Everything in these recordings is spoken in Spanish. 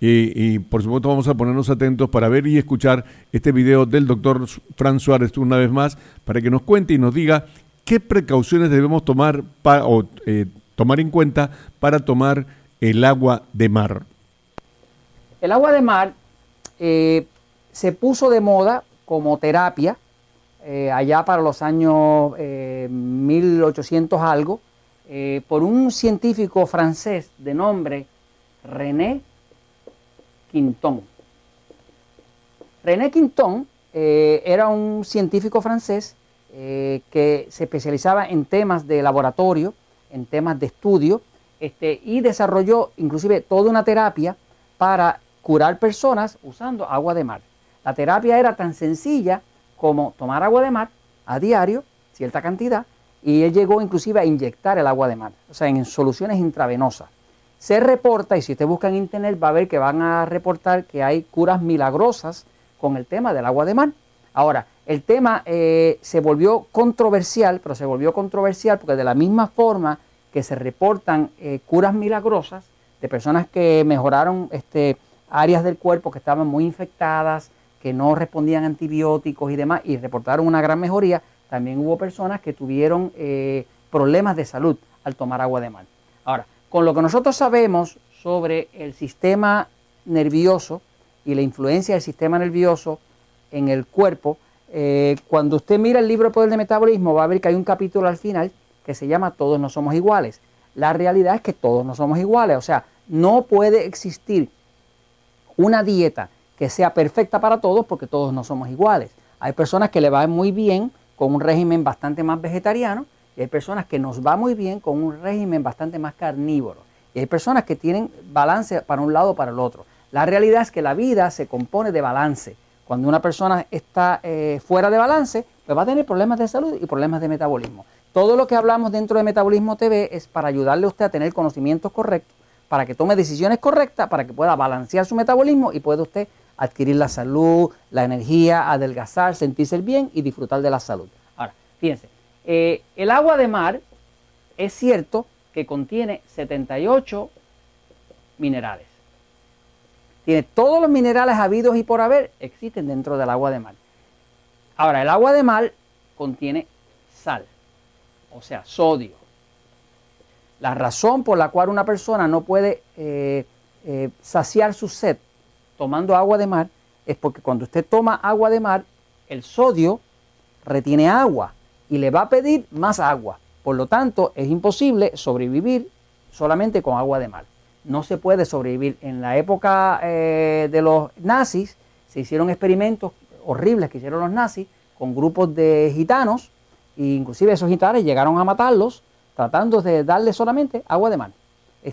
y por supuesto vamos a ponernos atentos para ver y escuchar este video del doctor Fran Suárez una vez más, para que nos cuente y nos diga qué precauciones debemos tomar tomar en cuenta para tomar el agua de mar. El agua de mar se puso de moda como terapia allá para los años 1800 algo, por un científico francés de nombre René Quinton. René Quinton era un científico francés que se especializaba en temas de laboratorio, en temas de estudio, y desarrolló inclusive toda una terapia para curar personas usando agua de mar. La terapia era tan sencilla como tomar agua de mar a diario, cierta cantidad, y él llegó inclusive a inyectar el agua de mar, o sea, en soluciones intravenosas. Se reporta, y si usted busca en internet va a ver que van a reportar que hay curas milagrosas con el tema del agua de mar. Ahora, el tema se volvió controversial, pero se volvió controversial porque de la misma forma que se reportan curas milagrosas de personas que mejoraron áreas del cuerpo que estaban muy infectadas, que no respondían a antibióticos y demás, y reportaron una gran mejoría, también hubo personas que tuvieron problemas de salud al tomar agua de mar. Ahora, con lo que nosotros sabemos sobre el sistema nervioso y la influencia del sistema nervioso en el cuerpo, cuando usted mira el libro El Poder del Metabolismo, va a ver que hay un capítulo al final que se llama Todos no somos iguales. La realidad es que todos no somos iguales, o sea, no puede existir una dieta que sea perfecta para todos porque todos no somos iguales. Hay personas que le va muy bien con un régimen bastante más vegetariano y hay personas que nos va muy bien con un régimen bastante más carnívoro. Y hay personas que tienen balance para un lado o para el otro. La realidad es que la vida se compone de balance. Cuando una persona está fuera de balance, pues va a tener problemas de salud y problemas de metabolismo. Todo lo que hablamos dentro de Metabolismo TV es para ayudarle a usted a tener conocimientos correctos, para que tome decisiones correctas, para que pueda balancear su metabolismo y pueda usted adquirir la salud, la energía, adelgazar, sentirse bien y disfrutar de la salud. Ahora, fíjense, el agua de mar es cierto que contiene 78 minerales. Tiene todos los minerales habidos y por haber, existen dentro del agua de mar. Ahora, el agua de mar contiene sal, o sea, sodio. La razón por la cual una persona no puede saciar su sed tomando agua de mar es porque cuando usted toma agua de mar, el sodio retiene agua y le va a pedir más agua. Por lo tanto, es imposible sobrevivir solamente con agua de mar. No se puede sobrevivir. En la época de los nazis se hicieron experimentos horribles que hicieron los nazis con grupos de gitanos, e inclusive esos gitanos llegaron a matarlos tratando de darle solamente agua de mar.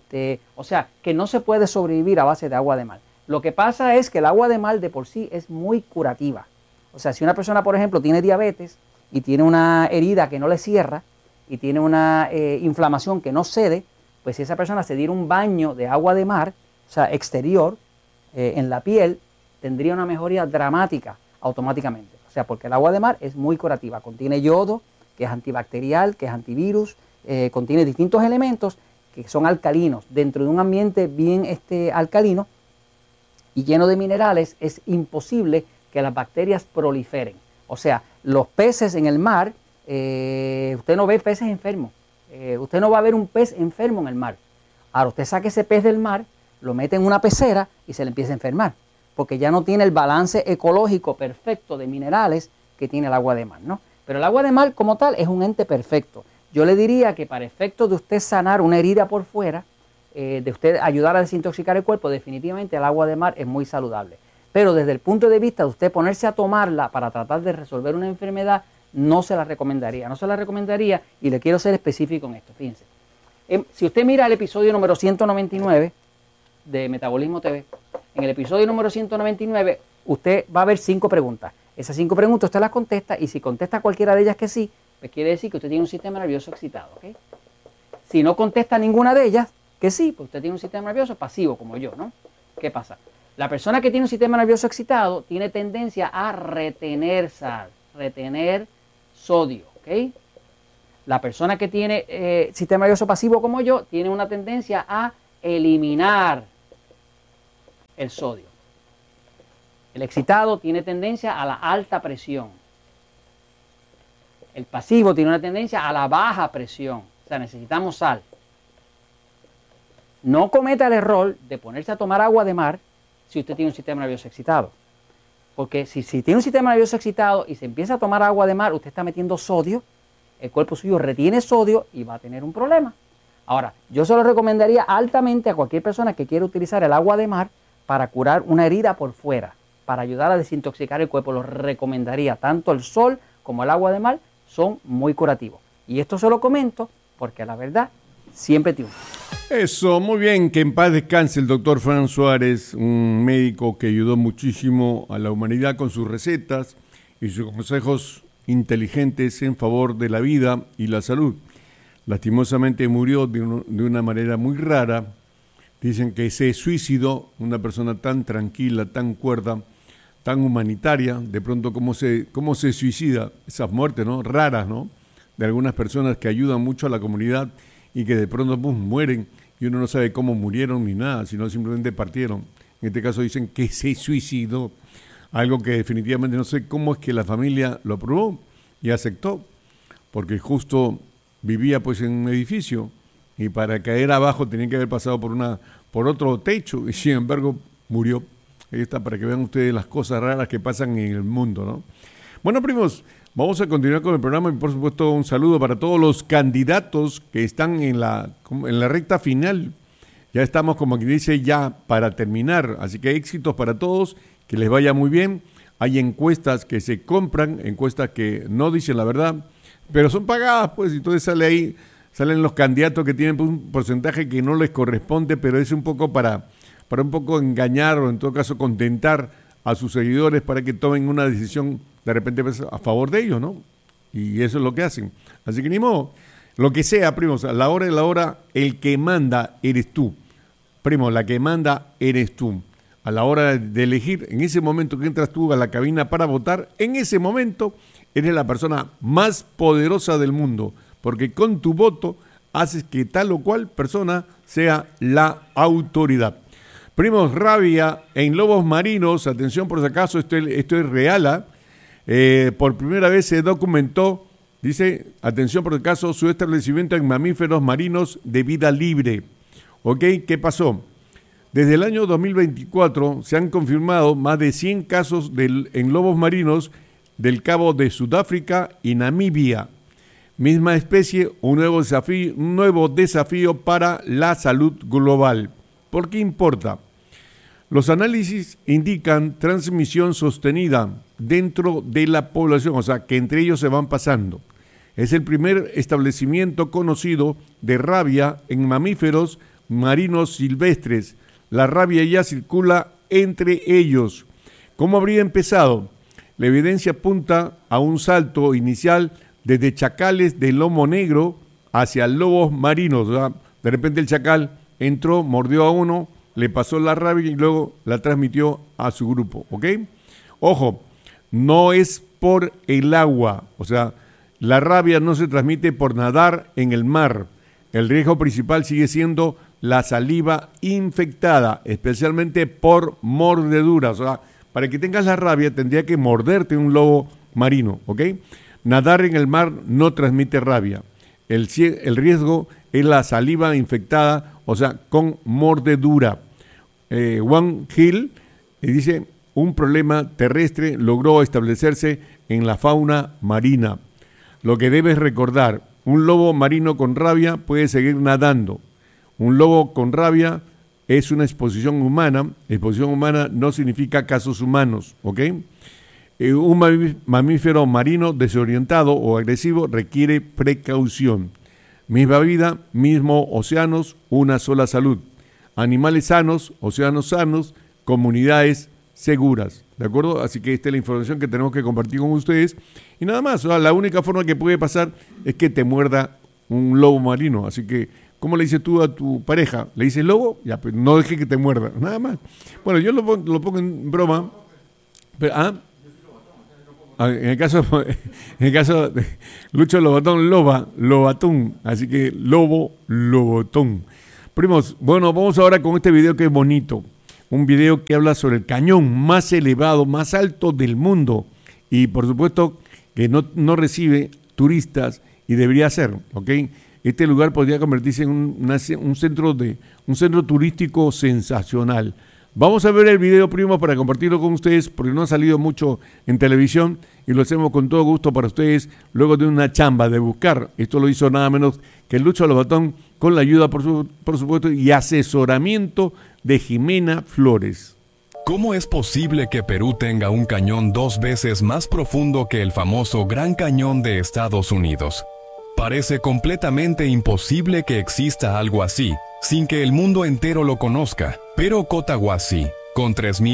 O sea, que no se puede sobrevivir a base de agua de mar. Lo que pasa es que el agua de mar de por sí es muy curativa. O sea, si una persona, por ejemplo, tiene diabetes y tiene una herida que no le cierra y tiene una inflamación que no cede, pues si esa persona se diera un baño de agua de mar, o sea, exterior, en la piel, tendría una mejoría dramática automáticamente. O sea, porque el agua de mar es muy curativa. Contiene yodo, que es antibacterial, que es antivirus, contiene distintos elementos que son alcalinos. Dentro de un ambiente bien alcalino y lleno de minerales, es imposible que las bacterias proliferen. O sea, los peces en el mar, usted no ve peces enfermos. Usted no va a ver un pez enfermo en el mar. Ahora usted saca ese pez del mar, lo mete en una pecera y se le empieza a enfermar, porque ya no tiene el balance ecológico perfecto de minerales que tiene el agua de mar, ¿no? Pero el agua de mar como tal es un ente perfecto. Yo le diría que para efectos de usted sanar una herida por fuera, de usted ayudar a desintoxicar el cuerpo, definitivamente el agua de mar es muy saludable. Pero desde el punto de vista de usted ponerse a tomarla para tratar de resolver una enfermedad, no se la recomendaría. No se la recomendaría, y le quiero ser específico en esto. Fíjense, si usted mira el episodio número 199 de Metabolismo TV, en el episodio número 199 usted va a ver 5 preguntas. Esas 5 preguntas usted las contesta, y si contesta cualquiera de ellas que sí, pues quiere decir que usted tiene un sistema nervioso excitado, ¿okay? Si no contesta ninguna de ellas, que sí, pues usted tiene un sistema nervioso pasivo, como yo, ¿no? ¿Qué pasa? La persona que tiene un sistema nervioso excitado tiene tendencia a retener sal, retener sodio, ¿ok? La persona que tiene sistema nervioso pasivo como yo tiene una tendencia a eliminar el sodio. El excitado tiene tendencia a la alta presión. El pasivo tiene una tendencia a la baja presión. O sea, necesitamos sal. No cometa el error de ponerse a tomar agua de mar si usted tiene un sistema nervioso excitado. Porque si tiene un sistema nervioso excitado y se empieza a tomar agua de mar, usted está metiendo sodio, el cuerpo suyo retiene sodio y va a tener un problema. Ahora, yo se lo recomendaría altamente a cualquier persona que quiera utilizar el agua de mar para curar una herida por fuera, para ayudar a desintoxicar el cuerpo. Lo recomendaría. Tanto el sol como el agua de mar son muy curativos. Y esto se lo comento porque la verdad siempre triunfa. Eso, muy bien, que en paz descanse el doctor Fran Suárez, un médico que ayudó muchísimo a la humanidad con sus recetas y sus consejos inteligentes en favor de la vida y la salud. Lastimosamente murió de una manera muy rara. Dicen que se suicidó, una persona tan tranquila, tan cuerda, tan humanitaria. De pronto, ¿cómo se suicida? Esas muertes, ¿no? Raras, ¿no? De algunas personas que ayudan mucho a la comunidad y que de pronto pues, mueren y uno no sabe cómo murieron ni nada, sino simplemente partieron. En este caso dicen que se suicidó, algo que definitivamente no sé cómo es que la familia lo aprobó y aceptó, porque justo vivía pues en un edificio y para caer abajo tenía que haber pasado por otro techo y sin embargo murió. Ahí está, para que vean ustedes las cosas raras que pasan en el mundo, ¿no? Bueno, primos, vamos a continuar con el programa y por supuesto un saludo para todos los candidatos que están en la recta final. Ya estamos, como quien dice, ya para terminar, así que éxitos para todos, que les vaya muy bien. Hay encuestas que se compran, encuestas que no dicen la verdad, pero son pagadas, pues, entonces salen los candidatos que tienen un porcentaje que no les corresponde, pero es un poco para un poco engañar o en todo caso contentar a sus seguidores para que tomen una decisión de repente a favor de ellos, ¿no? Y eso es lo que hacen. Así que ni modo, lo que sea, primos, a la hora de la hora, el que manda eres tú. Primo, la que manda eres tú. A la hora de elegir, en ese momento que entras tú a la cabina para votar, en ese momento eres la persona más poderosa del mundo, porque con tu voto haces que tal o cual persona sea la autoridad. Primos, rabia en lobos marinos, atención por si acaso, esto es real, por primera vez se documentó, dice, atención por si acaso, su establecimiento en mamíferos marinos de vida libre. ¿Ok? ¿Qué pasó? Desde el año 2024 se han confirmado más de 100 casos en lobos marinos del Cabo de Sudáfrica y Namibia. Misma especie, un nuevo desafío para la salud global. ¿Por qué importa? Los análisis indican transmisión sostenida dentro de la población, o sea, que entre ellos se van pasando. Es el primer establecimiento conocido de rabia en mamíferos marinos silvestres. La rabia ya circula entre ellos. ¿Cómo habría empezado? La evidencia apunta a un salto inicial desde chacales de lomo negro hacia lobos marinos. O sea, de repente el chacal entró, mordió a uno, le pasó la rabia y luego la transmitió a su grupo, ¿ok? Ojo, no es por el agua, o sea, la rabia no se transmite por nadar en el mar. El riesgo principal sigue siendo la saliva infectada, especialmente por mordeduras. O sea, para que tengas la rabia tendría que morderte un lobo marino, ¿ok? Nadar en el mar no transmite rabia. El riesgo es la saliva infectada, o sea, con mordedura. Wang Hill dice, un problema terrestre logró establecerse en la fauna marina. Lo que debes recordar, un lobo marino con rabia puede seguir nadando. Un lobo con rabia es una exposición humana. Exposición humana no significa casos humanos, ¿ok? Un mamífero marino desorientado o agresivo requiere precaución. Misma vida, mismo océanos, una sola salud. Animales sanos, océanos sanos, comunidades seguras, ¿de acuerdo? Así que esta es la información que tenemos que compartir con ustedes. Y nada más, o sea, la única forma que puede pasar es que te muerda un lobo marino. Así que, ¿cómo le dices tú a tu pareja? ¿Le dices lobo? Ya, pues no deje que te muerda, nada más. Bueno, yo lo pongo en broma. Pero, en el caso de Lucho Lobatón, Lobatón. Así que lobo, lobotón. Primos, bueno, vamos ahora con este video que es bonito. un video que habla sobre el cañón más elevado, más alto del mundo, y por supuesto que no recibe turistas y debería ser, ¿ok? Este lugar podría convertirse en un centro turístico sensacional. Vamos a ver el video, primo, para compartirlo con ustedes, porque no ha salido mucho en televisión y lo hacemos con todo gusto para ustedes, luego de una chamba de buscar. Esto lo hizo nada menos que Lucho Lobatón, con la ayuda, por supuesto, y asesoramiento de Jimena Flores. ¿Cómo es posible que Perú tenga un cañón 2 veces más profundo que el famoso Gran Cañón de Estados Unidos? Parece completamente imposible que exista algo así, sin que el mundo entero lo conozca, pero Cotahuasi, con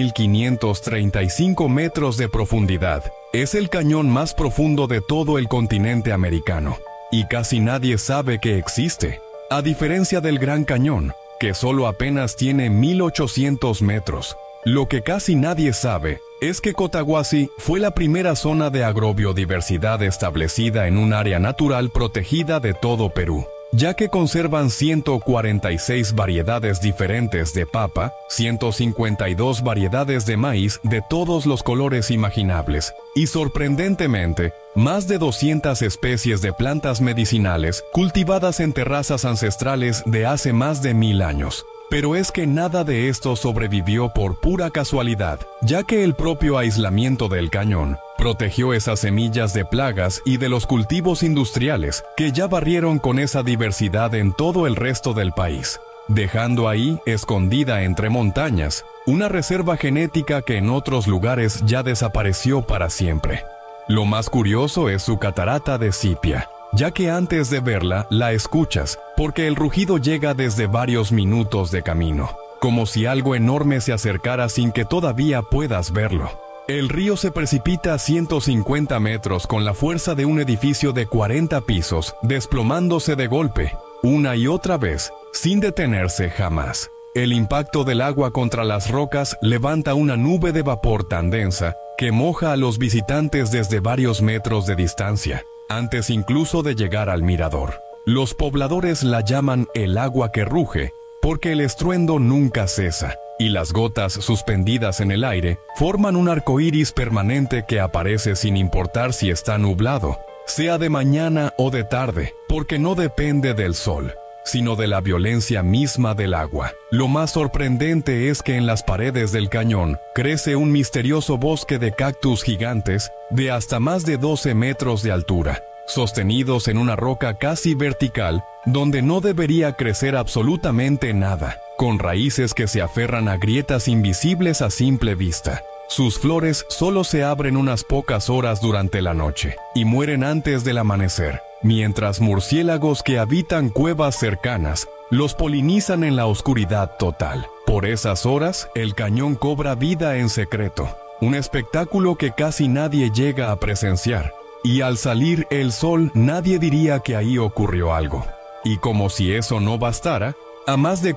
3.535 metros de profundidad, es el cañón más profundo de todo el continente americano, y casi nadie sabe que existe, a diferencia del Gran Cañón, que solo apenas tiene 1.800 metros. Lo que casi nadie sabe es que Cotahuasi fue la primera zona de agrobiodiversidad establecida en un área natural protegida de todo Perú, ya que conservan 146 variedades diferentes de papa, 152 variedades de maíz de todos los colores imaginables, y sorprendentemente, más de 200 especies de plantas medicinales cultivadas en terrazas ancestrales de hace más de 1000 años. Pero es que nada de esto sobrevivió por pura casualidad, ya que el propio aislamiento del cañón protegió esas semillas de plagas y de los cultivos industriales que ya barrieron con esa diversidad en todo el resto del país, dejando ahí, escondida entre montañas, una reserva genética que en otros lugares ya desapareció para siempre. Lo más curioso es su catarata de Sipia, ya que antes de verla, la escuchas, porque el rugido llega desde varios minutos de camino, como si algo enorme se acercara sin que todavía puedas verlo. El río se precipita a 150 metros con la fuerza de un edificio de 40 pisos, desplomándose de golpe, una y otra vez, sin detenerse jamás. El impacto del agua contra las rocas levanta una nube de vapor tan densa que moja a los visitantes desde varios metros de distancia, antes incluso de llegar al mirador. Los pobladores la llaman el agua que ruge, porque el estruendo nunca cesa, y las gotas suspendidas en el aire forman un arco iris permanente que aparece sin importar si está nublado, sea de mañana o de tarde, porque no depende del sol, sino de la violencia misma del agua. Lo más sorprendente es que en las paredes del cañón crece un misterioso bosque de cactus gigantes de hasta más de 12 metros de altura, sostenidos en una roca casi vertical donde no debería crecer absolutamente nada, con raíces que se aferran a grietas invisibles a simple vista. Sus flores solo se abren unas pocas horas durante la noche y mueren antes del amanecer, mientras murciélagos que habitan cuevas cercanas los polinizan en la oscuridad total. Por esas horas, el cañón cobra vida en secreto, un espectáculo que casi nadie llega a presenciar, y al salir el sol nadie diría que ahí ocurrió algo. Y como si eso no bastara, a más de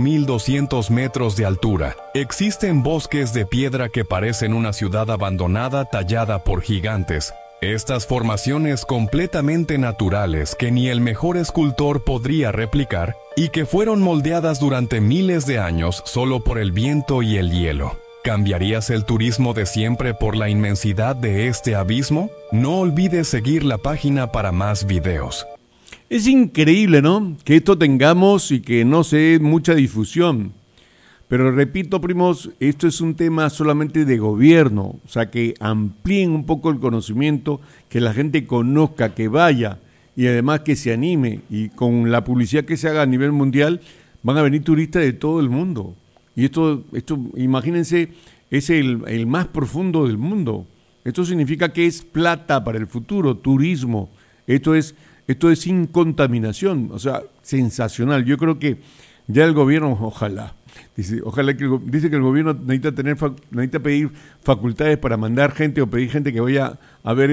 4.200 metros de altura, existen bosques de piedra que parecen una ciudad abandonada tallada por gigantes. Estas formaciones completamente naturales que ni el mejor escultor podría replicar y que fueron moldeadas durante miles de años solo por el viento y el hielo. ¿Cambiarías el turismo de siempre por la inmensidad de este abismo? No olvides seguir la página para más videos. Es increíble, ¿no?, que esto tengamos y que no se dé mucha difusión. Pero repito, primos, esto es un tema solamente de gobierno, o sea, que amplíen un poco el conocimiento, que la gente conozca, que vaya y además que se anime. Y con la publicidad que se haga a nivel mundial, van a venir turistas de todo el mundo. Y esto imagínense, es el más profundo del mundo. Esto significa que es plata para el futuro, turismo. Esto es sin contaminación, o sea, sensacional. Yo creo que ya el gobierno, ojalá dice que el gobierno necesita pedir facultades para mandar gente o pedir gente que vaya a ver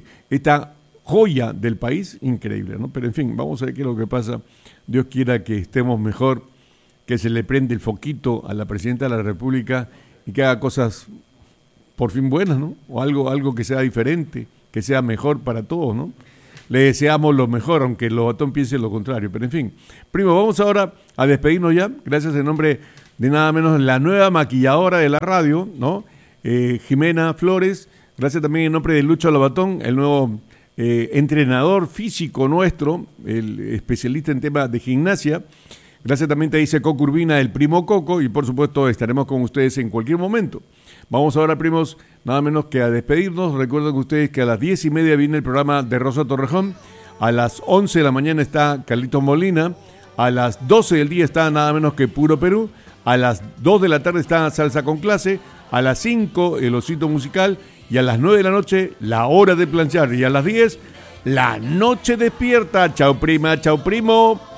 esta joya del país, increíble, ¿no? Pero en fin, vamos a ver qué es lo que pasa. Dios quiera que estemos mejor, que se le prende el foquito a la presidenta de la República y que haga cosas por fin buenas, ¿no? O algo que sea diferente, que sea mejor para todos, ¿no? Le deseamos lo mejor, aunque Lobatón piense lo contrario. Pero en fin, primo, vamos ahora a despedirnos ya. Gracias en nombre de nada menos la nueva maquilladora de la radio, ¿no? Jimena Flores. Gracias también en nombre de Lucho Lobatón, el nuevo entrenador físico nuestro, el especialista en temas de gimnasia. Gracias también te dice Coco Urbina, el primo Coco, y por supuesto estaremos con ustedes en cualquier momento. Vamos ahora, primos, nada menos que a despedirnos. Recuerden ustedes que a las 10:30 viene el programa de Rosa Torrejón, a las 11 de la mañana está Carlitos Molina, a las 12 del día está nada menos que Puro Perú, a las 2 de la tarde está Salsa con Clase, a las 5 el Osito Musical, y a las 9 de la noche la Hora de Planchar, y a las 10 la Noche Despierta. Chao prima, chao primo.